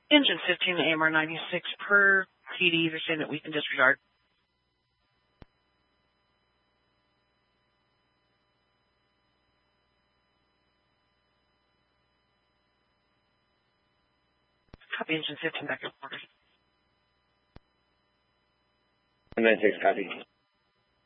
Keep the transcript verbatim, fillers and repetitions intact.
Engine fifteen, A M R ninety-six per T D. They're saying that we can disregard. Copy, Engine fifteen, back in orders. nine six, copy.